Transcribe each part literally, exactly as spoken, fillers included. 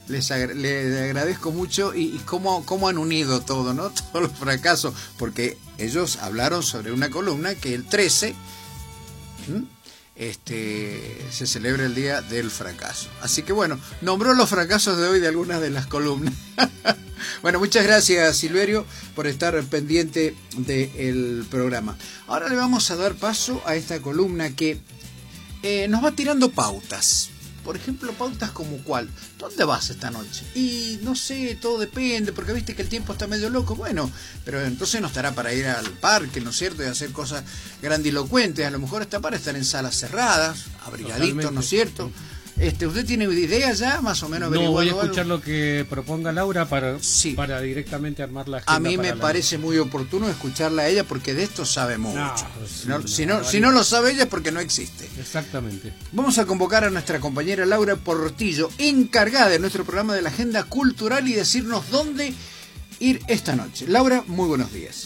les, agra- les agradezco mucho y, y cómo, cómo han unido todo, ¿no? Todos los fracasos, porque ellos hablaron sobre una columna que el trece ¿m? este se celebra el día del fracaso. Así que bueno, nombró los fracasos de hoy de algunas de las columnas. Bueno, muchas gracias, Silverio, por estar pendiente del programa. Ahora le vamos a dar paso a esta columna que eh, nos va tirando pautas. Por ejemplo, pautas como cuál. ¿Dónde vas esta noche? Y no sé, todo depende, porque viste que el tiempo está medio loco. Bueno, pero entonces no estará para ir al parque, ¿no es cierto? Y hacer cosas grandilocuentes. A lo mejor está para estar en salas cerradas, abrigadito, ¿no es cierto? Este, ¿Usted tiene idea ya, más o menos? No, voy a escuchar algo? lo que proponga Laura para, sí. para directamente armar la agenda. A mí me la... parece muy oportuno escucharla a ella porque de esto sabe mucho. No, pues, si, no, no, si, no, no, si no lo sabe ella es porque no existe. Exactamente. Vamos a convocar a nuestra compañera Laura Portillo, encargada de nuestro programa de la Agenda Cultural, y decirnos dónde ir esta noche. Laura, muy buenos días.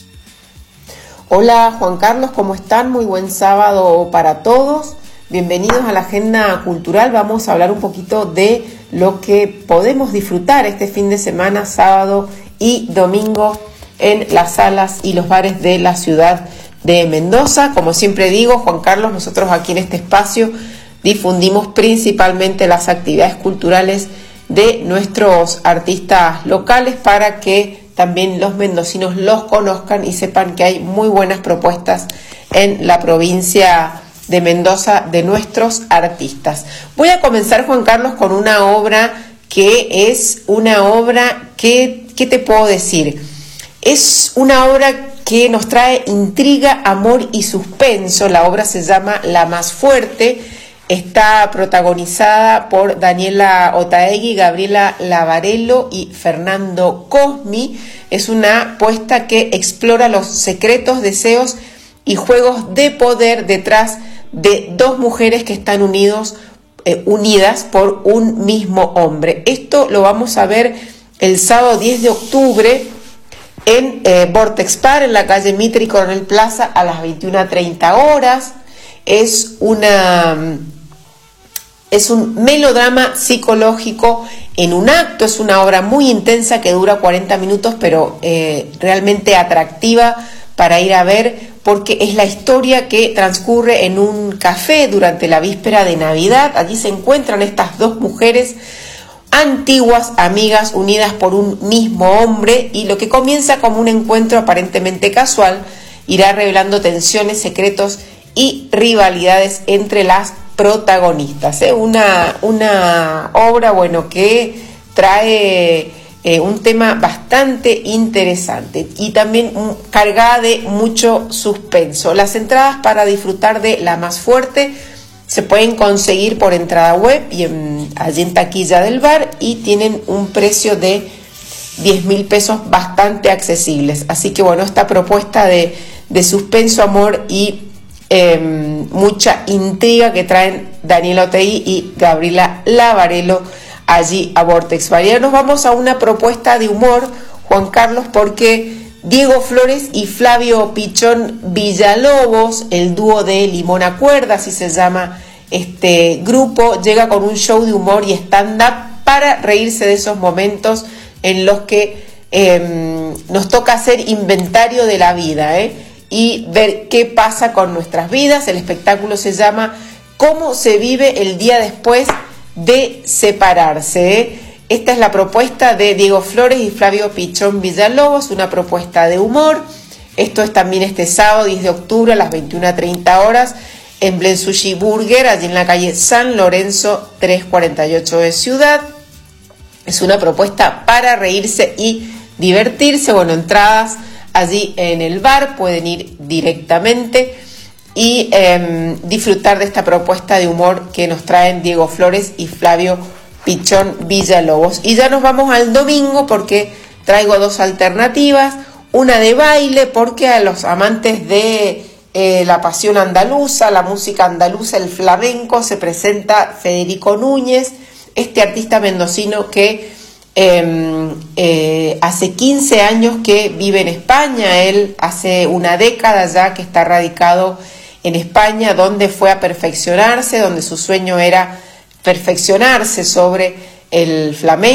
Hola Juan Carlos, ¿cómo están? Muy buen sábado para todos. Bienvenidos a la Agenda Cultural. Vamos a hablar un poquito de lo que podemos disfrutar este fin de semana, sábado y domingo, en las salas y los bares de la ciudad de Mendoza. Como siempre digo, Juan Carlos, nosotros aquí en este espacio difundimos principalmente las actividades culturales de nuestros artistas locales para que también los mendocinos los conozcan y sepan que hay muy buenas propuestas en la provincia de Mendoza de nuestros artistas. Voy a comenzar, Juan Carlos, con una obra que es una obra que, ¿qué te puedo decir? Es una obra que nos trae intriga, amor y suspenso. La obra se llama La Más Fuerte, está protagonizada por Daniela Otaegui, Gabriela Lavarello y Fernando Cosmi. Es una puesta que explora los secretos, deseos y juegos de poder detrás de dos mujeres que están unidos, eh, unidas por un mismo hombre. Esto lo vamos a ver el sábado diez de octubre en eh, Vortex Par, en la calle Mitre y Coronel Plaza, a las veintiuna treinta horas. Es una es un melodrama psicológico en un acto. Es una obra muy intensa que dura cuarenta minutos, pero eh, realmente atractiva para ir a ver, porque es la historia que transcurre en un café durante la víspera de Navidad. Allí se encuentran estas dos mujeres, antiguas amigas unidas por un mismo hombre, y lo que comienza como un encuentro aparentemente casual irá revelando tensiones, secretos y rivalidades entre las protagonistas. ¿eh? Una, una obra, bueno, que trae Eh, un tema bastante interesante y también um, cargada de mucho suspenso. Las entradas para disfrutar de La Más Fuerte se pueden conseguir por entrada web y en, allí en taquilla del bar, y tienen un precio de diez mil pesos bastante accesibles. Así que bueno, esta propuesta de, de suspenso, amor y eh, mucha intriga que traen Daniela Otaegui y Gabriela Lavarello allí a Vortex Bar. Nos vamos a una propuesta de humor, Juan Carlos, porque Diego Flores y Flavio Pichón Villalobos, el dúo de Limón a Cuerda, así se llama este grupo, llega con un show de humor y stand-up para reírse de esos momentos en los que eh, nos toca hacer inventario de la vida ¿eh? y ver qué pasa con nuestras vidas. El espectáculo se llama ¿Cómo se vive el día después de separarse? ¿eh? Esta es la propuesta de Diego Flores y Flavio Pichón Villalobos, una propuesta de humor. Esto es también este sábado diez de octubre a las veintiuna treinta horas en Blen Sushi Burger, allí en la calle San Lorenzo trescientos cuarenta y ocho de Ciudad. Es una propuesta para reírse y divertirse. Bueno, entradas allí en el bar, pueden ir directamente y eh, disfrutar de esta propuesta de humor que nos traen Diego Flores y Flavio Pichón Villalobos. Y ya nos vamos al domingo, porque traigo dos alternativas. Una de baile, porque a los amantes de eh, la pasión andaluza, la música andaluza, el flamenco, se presenta Federico Núñez, este artista mendocino que eh, eh, hace quince años que vive en España. Él hace una década ya que está radicado en España, donde fue a perfeccionarse, donde su sueño era perfeccionarse sobre el flamenco.